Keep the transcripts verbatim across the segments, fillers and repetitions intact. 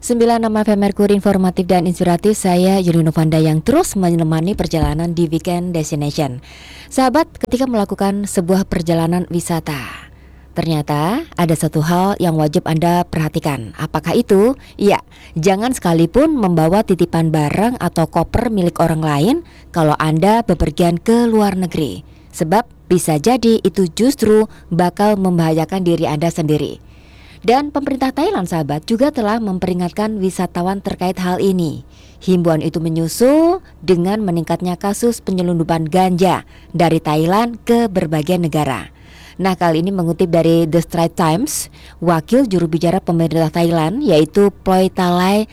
Sembilan nama F M Merkuri informatif dan inspiratif. Saya Yuli Novanda yang terus menemani perjalanan di Weekend Destination. Sahabat, ketika melakukan sebuah perjalanan wisata, ternyata ada satu hal yang wajib Anda perhatikan. Apakah itu? Ya, jangan sekalipun membawa titipan barang atau koper milik orang lain kalau Anda bepergian ke luar negeri. Sebab bisa jadi itu justru bakal membahayakan diri Anda sendiri. Dan pemerintah Thailand, sahabat, juga telah memperingatkan wisatawan terkait hal ini. Himbauan itu menyusul dengan meningkatnya kasus penyelundupan ganja dari Thailand ke berbagai negara. Nah, kali ini mengutip dari The Straits Times, wakil juru bicara pemerintah Thailand yaitu Ploitalai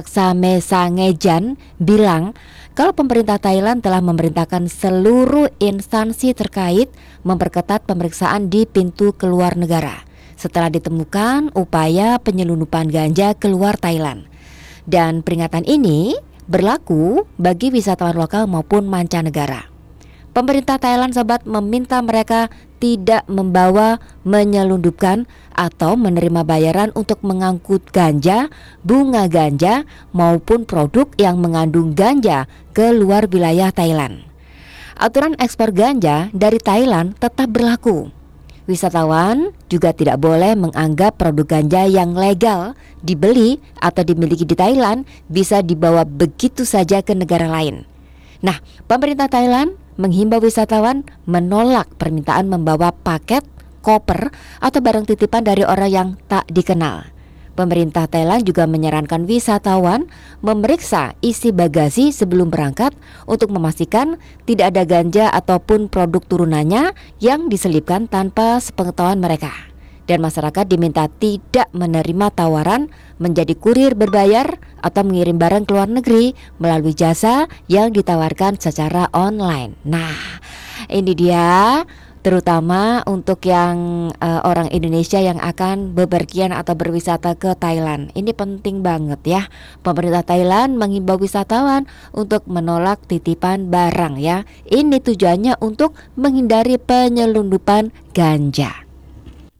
Laksamesangejan bilang kalau pemerintah Thailand telah memerintahkan seluruh instansi terkait memperketat pemeriksaan di pintu keluar negara setelah ditemukan upaya penyelundupan ganja keluar Thailand. Dan peringatan ini berlaku bagi wisatawan lokal maupun mancanegara. Pemerintah Thailand, sahabat, meminta mereka tidak membawa, menyelundupkan atau menerima bayaran untuk mengangkut ganja, bunga ganja maupun produk yang mengandung ganja ke luar wilayah Thailand. Aturan ekspor ganja dari Thailand tetap berlaku. Wisatawan juga tidak boleh menganggap produk ganja yang legal dibeli atau dimiliki di Thailand bisa dibawa begitu saja ke negara lain. Nah, pemerintah Thailand menghimbau wisatawan menolak permintaan membawa paket, koper, atau barang titipan dari orang yang tak dikenal. Pemerintah Thailand juga menyarankan wisatawan memeriksa isi bagasi sebelum berangkat untuk memastikan tidak ada ganja ataupun produk turunannya yang diselipkan tanpa sepengetahuan mereka. Dan masyarakat diminta tidak menerima tawaran menjadi kurir berbayar atau mengirim barang ke luar negeri melalui jasa yang ditawarkan secara online. Nah, ini dia terutama untuk yang uh, orang Indonesia yang akan bepergian atau berwisata ke Thailand. Ini penting banget ya. Pemerintah Thailand mengimbau wisatawan untuk menolak titipan barang ya. Ini tujuannya untuk menghindari penyelundupan ganja.